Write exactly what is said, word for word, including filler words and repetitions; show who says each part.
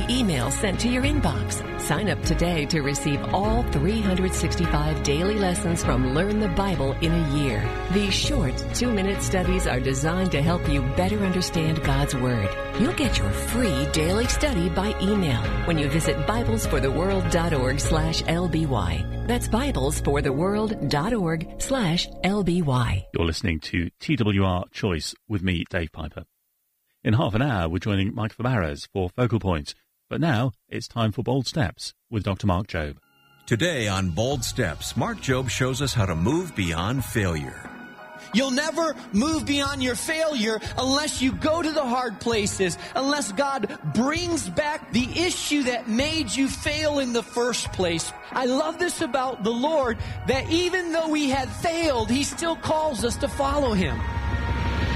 Speaker 1: free email sent to your inbox. Sign up today to receive all three hundred sixty-five daily lessons from Learn the Bible in a year. These short two-minute studies are designed to help you better understand God's Word. You'll get your free daily study by email when you visit biblesfortheworld.org slash LBY. That's biblesfortheworld.org slash LBY.
Speaker 2: You're listening to T W R Choice with me, Dave Piper. In half an hour, we're joining Mike Fabarez for Focal Point. But now, it's time for Bold Steps with Doctor Mark Jobe.
Speaker 3: Today on Bold Steps, Mark Jobe shows us how to move beyond failure.
Speaker 4: You'll never move beyond your failure unless you go to the hard places, unless God brings back the issue that made you fail in the first place. I love this about the Lord, that even though we had failed, He still calls us to follow Him.